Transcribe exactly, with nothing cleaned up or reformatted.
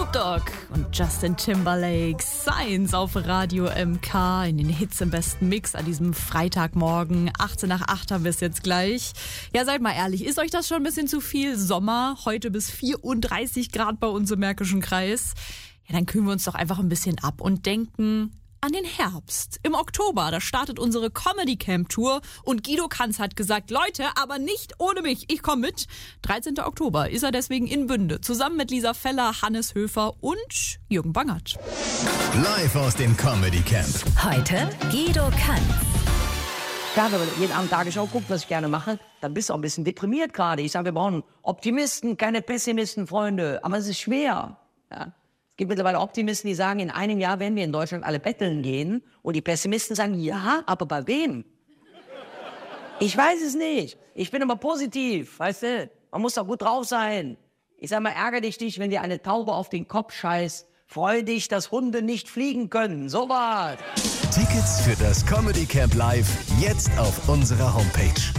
Snoop Dogg und Justin Timberlake, Science auf Radio M K in den Hits im besten Mix an diesem Freitagmorgen. achtzehn nach acht haben wir es jetzt gleich. Ja, seid mal ehrlich, ist euch das schon ein bisschen zu viel Sommer? Heute bis vierunddreißig Grad bei uns im Märkischen Kreis. Ja, dann kühlen wir uns doch einfach ein bisschen ab und denken an den Herbst. Im Oktober, da startet unsere Comedy Camp Tour und Guido Kanz hat gesagt, Leute, aber nicht ohne mich, ich komme mit. dreizehnten Oktober ist er deswegen in Bünde, zusammen mit Lisa Feller, Hannes Höfer und Jürgen Bangert. Live aus dem Comedy Camp. Heute Guido Kanz. Ja, wenn man jeden Abend Tagesschau guckt, was ich gerne mache, dann bist du auch ein bisschen deprimiert gerade. Ich sage, wir brauchen Optimisten, keine Pessimisten, Freunde. Aber es ist schwer. Ja. Es gibt mittlerweile Optimisten, die sagen, in einem Jahr werden wir in Deutschland alle betteln gehen. Und die Pessimisten sagen, ja, aber bei wem? Ich weiß es nicht. Ich bin immer positiv, weißt du? Man muss doch gut drauf sein. Ich sag mal, ärgere dich nicht, wenn dir eine Taube auf den Kopf scheißt. Freu dich, dass Hunde nicht fliegen können. So was. Tickets für das Comedy Camp Live jetzt auf unserer Homepage